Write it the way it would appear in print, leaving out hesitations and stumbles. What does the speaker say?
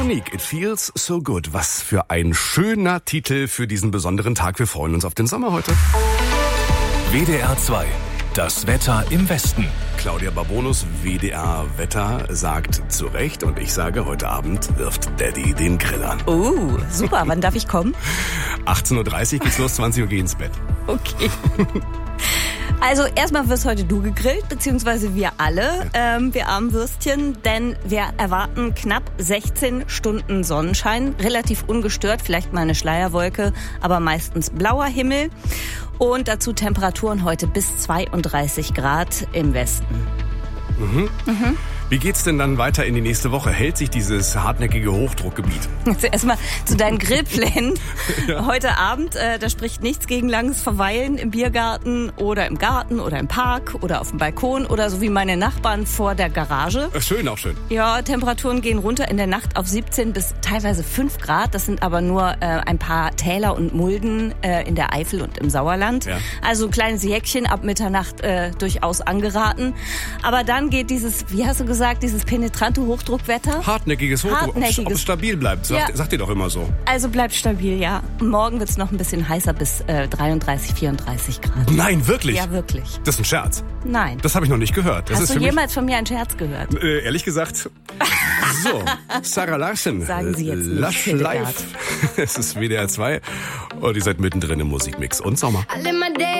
Monique, It Feels So Good. Was für ein schöner Titel für diesen besonderen Tag. Wir freuen uns auf den Sommer heute. WDR 2. Das Wetter im Westen. Claudia Barbonus, WDR-Wetter, sagt zu Recht und ich sage, heute Abend wirft Daddy den Grill an. Oh, super. Wann darf ich kommen? 18.30 Uhr geht's los, 20 Uhr geh ins Bett. Okay. Also erstmal wirst heute du gegrillt, beziehungsweise wir alle, wir armen Würstchen, denn wir erwarten knapp 16 Stunden Sonnenschein, relativ ungestört, vielleicht mal eine Schleierwolke, aber meistens blauer Himmel und dazu Temperaturen heute bis 32 Grad im Westen. Wie geht's denn dann weiter in die nächste Woche? Hält sich dieses hartnäckige Hochdruckgebiet? Also erstmal zu deinen Grillplänen. Ja. Heute Abend, da spricht nichts gegen langes Verweilen im Biergarten oder im Garten oder im Park oder auf dem Balkon oder so wie meine Nachbarn vor der Garage. Schön, auch schön. Ja, Temperaturen gehen runter in der Nacht auf 17 bis teilweise 5 Grad. Das sind aber nur ein paar Täler und Mulden in der Eifel und im Sauerland. Ja. Also ein kleines Jäckchen ab Mitternacht durchaus angeraten. Aber dann geht dieses, wie hast du gesagt, dieses penetrante Hochdruckwetter. Hartnäckiges Hochdruck. Ob es stabil bleibt, sagt ihr doch immer so. Also bleibt stabil, ja. Morgen wird es noch ein bisschen heißer bis 33, 34 Grad. Nein, wirklich? Ja, wirklich. Das ist ein Scherz? Nein. Das habe ich noch nicht gehört. Hast du jemals von mir einen Scherz gehört? Ehrlich gesagt. So, Sarah Larsen. Sagen Sie jetzt nicht. Lush Life. Es ist WDR 2 und ihr seid mittendrin im Musikmix und Sommer.